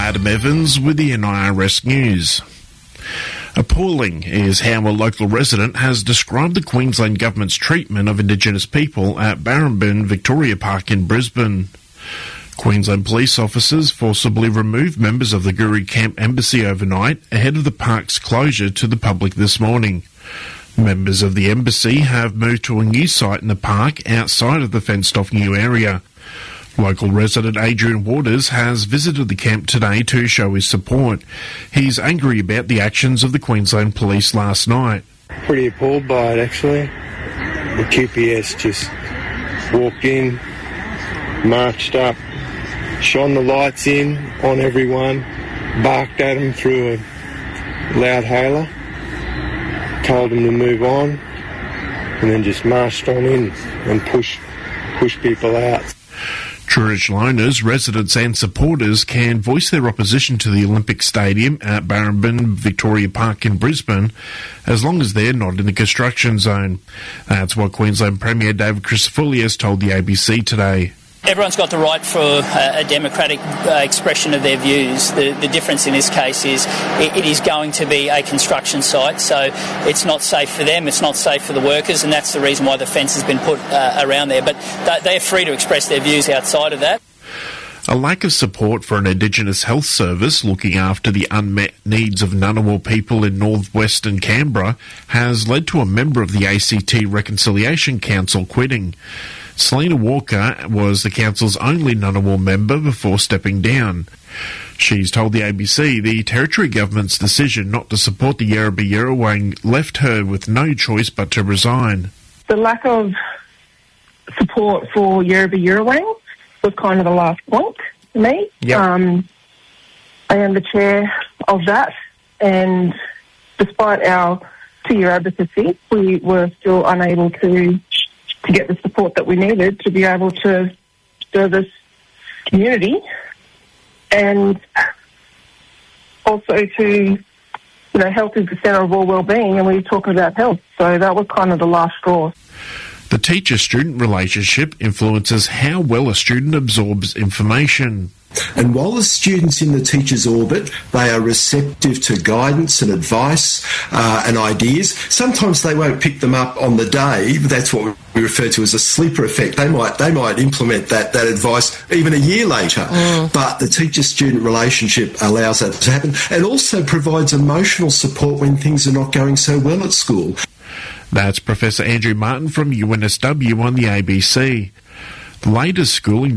Adam Evans with the NIRS News. Appalling is how a local resident has described the Queensland Government's treatment of Indigenous people at Barrambin Victoria Park in Brisbane. Queensland police officers forcibly removed members of the Guru Camp Embassy overnight ahead of the park's closure to the public this morning. Members of the embassy have moved to a new site in the park outside of the fenced-off new area. Local resident Adrian Waters has visited the camp today to show his support. He's angry about the actions of the Queensland Police last night. Pretty appalled by it, actually. The QPS just walked in, marched up, shone the lights in on everyone, barked at them through a loud hailer, told them to move on, and then just marched on in and pushed people out. Trurich Loners, residents and supporters can voice their opposition to the Olympic Stadium at Barrambin Victoria Park in Brisbane as long as they're not in the construction zone. That's what Queensland Premier David Crisafulli told the ABC today. Everyone's got the right for a democratic expression of their views. The difference in this case is it is going to be a construction site, so it's not safe for them, it's not safe for the workers, and that's the reason why the fence has been put around there. But they're free to express their views outside of that. A lack of support for an Indigenous health service looking after the unmet needs of Ngunnawal people in northwestern Canberra has led to a member of the ACT Reconciliation Council quitting. Selena Walker was the council's only Ngunnawal member before stepping down. She's told the ABC the Territory Government's decision not to support the Yerrabee Yerrawang left her with no choice but to resign. The lack of support for Yerrabee Yerrawang was kind of the last point to me. Yep. I am the chair of that, and despite our 2-year advocacy, we were still unable to get the support that we needed to be able to service community and also to, health is the centre of all well-being, and we're talking about health. So that was kind of the last straw. The teacher-student relationship influences how well a student absorbs information. And while the students in the teacher's orbit, they are receptive to guidance and advice and ideas, sometimes they won't pick them up on the day. That's what we refer to as a sleeper effect. They might implement that advice even a year later. But the teacher-student relationship allows that to happen and also provides emotional support when things are not going so well at school. That's Professor Andrew Martin from UNSW on the ABC. The latest schooling